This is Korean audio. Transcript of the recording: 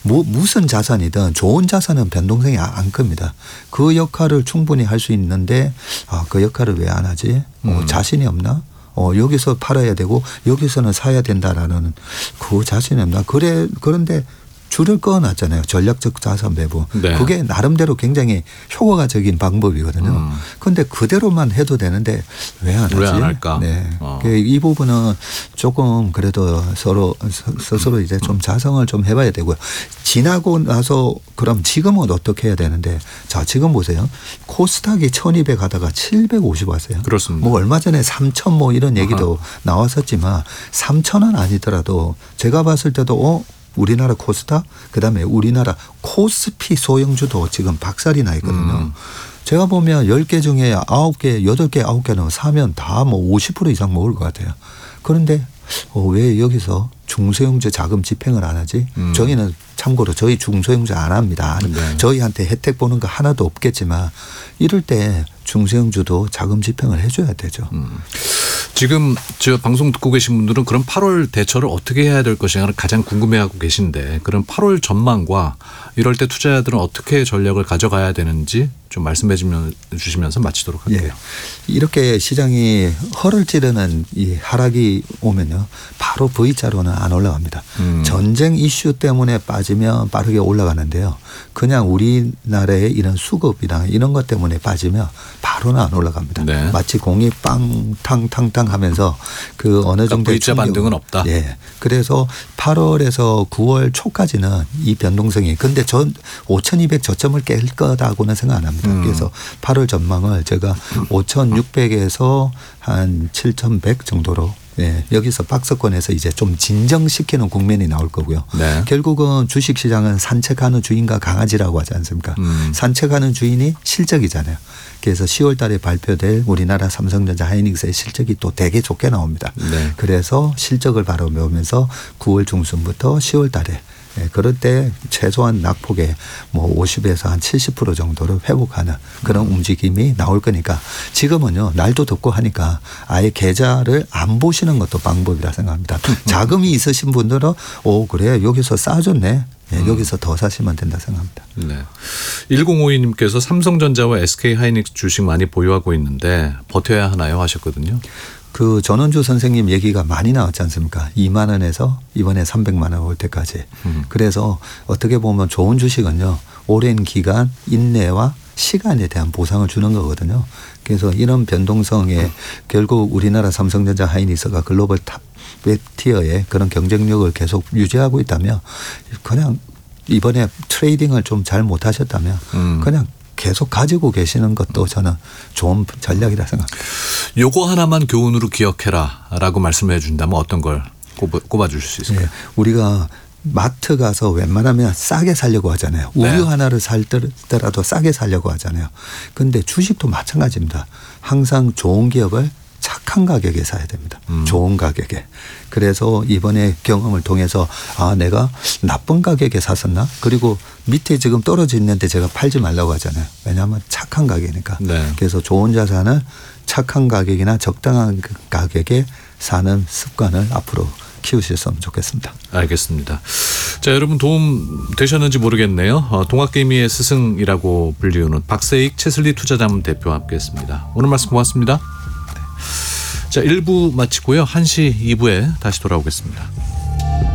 무슨 자산이든 좋은 자산은 변동성이 안 큽니다. 그 역할을 충분히 할 수 있는데 그 역할을 왜 안 하지? 자신이 없나? 여기서 팔아야 되고 여기서는 사야 된다라는 그 자신이 없나? 그런데 줄을 그어놨잖아요. 전략적 자산 배분. 네. 그게 나름대로 굉장히 효과적인 방법이거든요. 그런데 그대로만 해도 되는데 왜 안 하지? 왜 안 할까? 네. 이 부분은 조금 그래도 스스로 이제 좀 자성을 좀 해봐야 되고요. 지나고 나서 그럼 지금은 어떻게 해야 되는데 자 지금 보세요. 코스닥이 1200 하다가 750 왔어요. 그렇습니다. 뭐 얼마 전에 3000 뭐 이런 얘기도 나왔었지만 3000은 아니더라도 제가 봤을 때도 우리나라 코스닥 그다음에 우리나라 코스피 소형주도 지금 박살이 나 있거든요. 제가 보면 10개 중에 9개, 8개, 9개는 사면 다 뭐 50% 이상 먹을 것 같아요. 그런데 왜 여기서 중소형주 자금 집행을 안 하지? 저희는 참고로 저희 중소형주 안 합니다. 네. 저희한테 혜택 보는 거 하나도 없겠지만 이럴 때 중소형주도 자금 집행을 해줘야 되죠. 지금 저 방송 듣고 계신 분들은 그럼 8월 대처를 어떻게 해야 될 것인가를 가장 궁금해하고 계신데 그럼 8월 전망과 이럴 때 투자자들은 어떻게 전략을 가져가야 되는지 좀 말씀해 주시면서 마치도록 할게요. 예. 이렇게 시장이 허를 찌르는 이 하락이 오면요. 바로 V자로는 안 올라갑니다. 전쟁 이슈 때문에 빠지면 빠르게 올라가는데요. 그냥 우리나라의 이런 수급이나 이런 것 때문에 빠지면 바로는 안 올라갑니다. 네. 마치 공이 빵 탕탕탕 하면서 그 어느 정도의 V자 반등은 없다. 예. 그래서 8월에서 9월 초까지는 이 변동성이 근데 전 5200 저점을 깰 거다고는 생각 안 합니다. 그래서 8월 전망을 제가 5600에서 한 7100 정도로 여기서 박스권에서 이제 좀 진정시키는 국면이 나올 거고요. 네. 결국은 주식시장은 산책하는 주인과 강아지라고 하지 않습니까? 산책하는 주인이 실적이잖아요. 그래서 10월 달에 발표될 우리나라 삼성전자 하이닉스의 실적이 또 되게 좋게 나옵니다. 네. 그래서 실적을 바라보면서 9월 중순부터 10월 달에 그럴 때 최소한 낙폭의 뭐 50에서 한 70% 정도를 회복하는 그런 움직임이 나올 거니까 지금은요 날도 덥고 하니까 아예 계좌를 안 보시는 것도 방법이라 생각합니다. 자금이 있으신 분들은 그래 여기서 싸졌네. 여기서 더 사시면 된다 생각합니다. 네. 1052님께서 삼성전자와 SK하이닉스 주식 많이 보유하고 있는데 버텨야 하나요 하셨거든요. 그 전원주 선생님 얘기가 많이 나왔지 않습니까? 2만 원에서 이번에 300만 원 올 때까지. 그래서 어떻게 보면 좋은 주식은요. 오랜 기간 인내와 시간에 대한 보상을 주는 거거든요. 그래서 이런 변동성에 결국 우리나라 삼성전자 하이닉스가 글로벌 탑 웹티어의 그런 경쟁력을 계속 유지하고 있다면 그냥 이번에 트레이딩을 좀 잘 못하셨다면 그냥 계속 가지고 계시는 것도 저는 좋은 전략이라 생각합니다. 요거 하나만 교훈으로 기억해라 라고 말씀해 준다면 어떤 걸 꼽아주실 수 있을까요? 네. 우리가 마트 가서 웬만하면 싸게 사려고 하잖아요. 우유 네. 하나를 살더라도 싸게 사려고 하잖아요. 그런데 주식도 마찬가지입니다. 항상 좋은 기업을 착한 가격에 사야 됩니다. 좋은 가격에. 그래서 이번에 경험을 통해서 내가 나쁜 가격에 샀었나? 그리고 밑에 지금 떨어져 있는데 제가 팔지 말라고 하잖아요. 왜냐하면 착한 가격이니까. 네. 그래서 좋은 자산을 착한 가격이나 적당한 가격에 사는 습관을 앞으로 키우셨으면 좋겠습니다. 알겠습니다. 자, 여러분 도움 되셨는지 모르겠네요. 동학개미의 스승이라고 불리우는 박세익 채슬리 투자자문 대표와 함께했습니다. 오늘 말씀 고맙습니다. 자, 1부 마치고요. 1시 2부에 다시 돌아오겠습니다.